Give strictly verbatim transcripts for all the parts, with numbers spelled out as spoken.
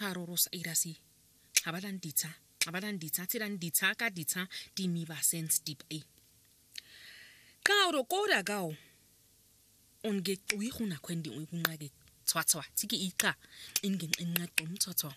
haroros irasi abadan dita abadan dita tiran dita ka dita di mi ba sense deep e ka ro koda gao onge uyi khuna kwendi uyi kunqake tswatswa tiki ika ingen enqaqom tswatswa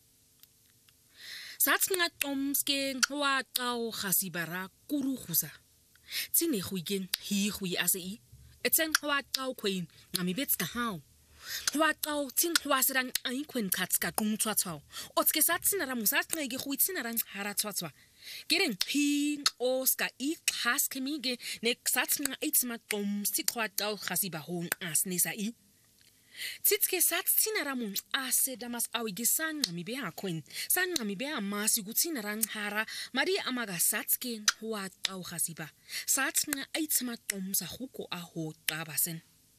sathi ngaqomske wa qaw khasibara kuruhuza tsine khuigen hi khui ase i etsen wa qaw queen ngami betska haw wa qaw tin wa serang ai kwen katska kum tswatswa otske sathi na ramusa tsnege khuitsina rang hara tswatswa Geren pin oska i khas kemige ne sathi nga itsma qom sikwa qaw khasiba hon asnisa i Titske satsina ramun ase damas awige san ngami be akwen san ngami be amasi gutsina rang hara mari amaga satske wa qaw khasiba satsna aitsma qom sa huko a ho qabasen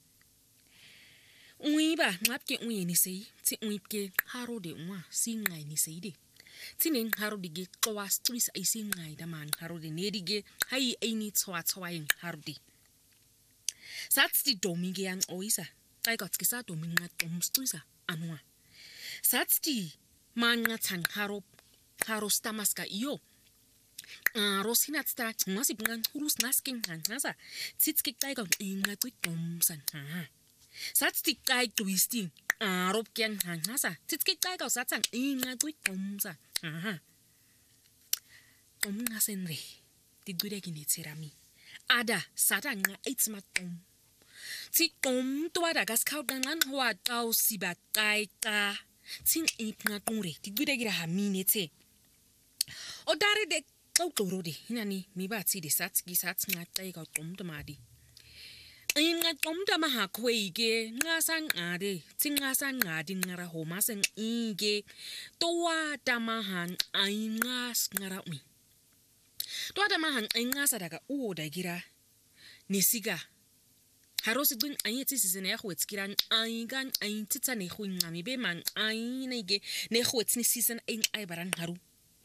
Uiba ngapke uyeni sei ti uipke haro de nwa singai ni seide Tinen haro dige qawas twis ai singai da man haro de nedige hai aini tswa tswaing haro di Satsti domige yang oisa I got skisato minga tomstuisa anua. Satsti manga tang haro haro stamaska iyo. Ah rosinatsta ngasi pingan hurus nasking hanasa. Titski taiga inga tui tomsan ha. Satsti tai twisting ah rop kyang hanasa. Titski taiga satang inga tui tomsa ha. Tom ngasenre. Tigure gini tserami. Ada satanga itsma tom. Ti tom toada gas kaudangan wa tau sibatai ka tin ipna tungre ti gude gira hamine te o dare de kautoro de hinani mi ba ti de sat gi sat nga tai ka tom de madi inga tom de ma ha kwege nga san ade ti nga san ngadi ngara ho ma sen inge towa damahan ainga ngara mi towa damahan ainga sadaka u da gira nisiga Harosi dun ayeti sizene ya khwetskiran aingan aintitsa ne khwingami be man ainege ne khwetsni season in aibaran haru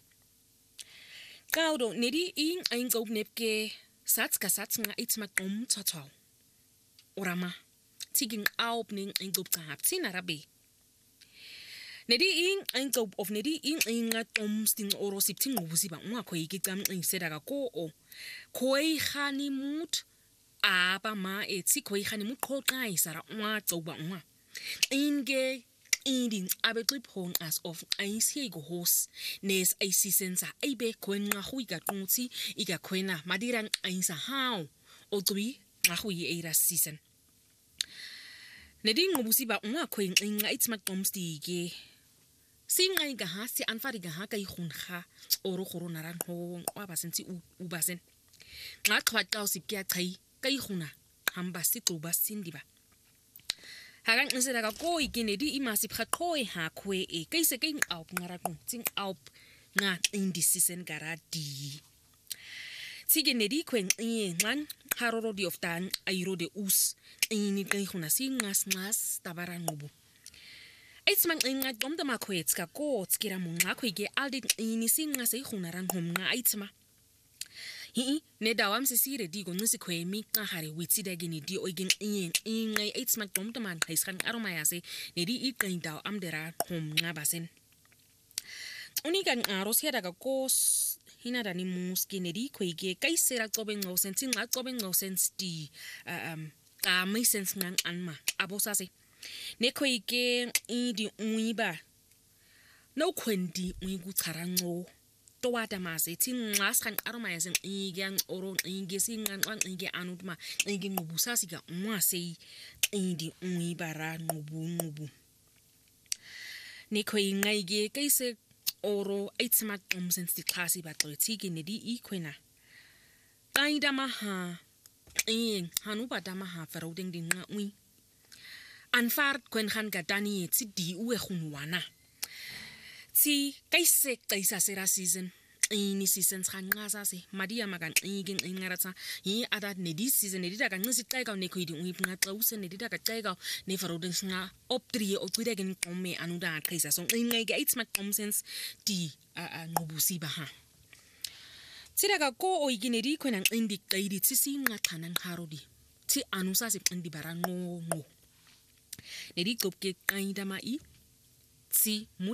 Kaudo nedi in aingob nepke satska satnga itsma tom tsatsaw Orama tiging opening aingob kahaptin arabe Nedi in aingob of nedi in inga tom sting orosipting ubuziba ngwa khoyike gam insedaka ko o khoi khani mut Aba ma etsi khoi khani muqhoqa isara nwa tsoba nwa inge inding abeqipong as of aisi go hos nes aisi sensa ibe kwenqa khuiga qunti iga khwena madiran aisa how otwi ngahui era season Neding ngobusiba nwa khwen inga itsma qomstike singa iga hasi anfariga ha kai khunha oro khorona ran ho kwabasensi ubasen nga khwata usipya chai kai khuna hamba sixuba sindiba hagan nsela ka ko ikinedi imasi phaqhoi ha khwe e kaise king out ngara ku ting out nga indecision garadi sigenedi kwen ie ngan haroro di of tan ayro de us ini kai khuna singas ngas tabara ngubu Aitsman inga domda makhwets ka ko tskira munga khwege aldi ini singas e khuna ran homnga aitsma Hi ne dawam sisire di go nisi khwemi ka hare witsida gini di oigin ing ingai aitsma domda man khaiskan aroma yase ne di iqin daw amdera hom ngabasen Unigan aros heda ka kos hina dani muski ne di khwege kaisera qoben ngo sentin nga qoben ngo sens di um ka mai sens ngang anma abosase ne khwege i di uiba no khwendi uigu tsarango Toada mase tin ngas kan aroma yasen igen oron ige singan wan ige anutma ige ngubusa siga mwase indi ungi bara ngubu ngubu Niko ingaige kaise oro aitsma omsensi di klasi batlo tigi nedi ikwena Taida maha ing hanuba damaha veroding di nga ui Anfart kwen khan gadani ti di uwe khunwana Si kaise kaisa sera season ini season khangaza se madia magan ingin ingaratsa yi ada nedi season nedi daga ngisi taiga ne khoidi ungi nga tause nedi daga taiga ne farodin nga optri optri gen komme anuda kaisa so ingai ga it's my common sense di ngubusi ba ha Siraga ko oiginedi kwena indi kaidi tsi nga thanan harodi ti anusa se indi barango ngo nedi kopke kaida mai ti